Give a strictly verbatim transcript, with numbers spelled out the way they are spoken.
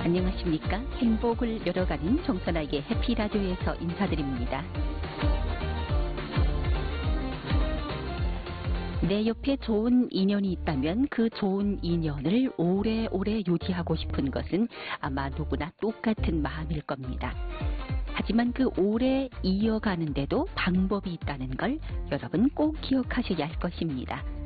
안녕하십니까. 행복을 열어가는 정선아의 해피라디오에서 인사드립니다. 내 옆에 좋은 인연이 있다면 그 좋은 인연을 오래오래 유지하고 싶은 것은 아마 누구나 똑같은 마음일 겁니다. 하지만 그 오래 이어가는데도 방법이 있다는 걸 여러분 꼭 기억하셔야 할 것입니다.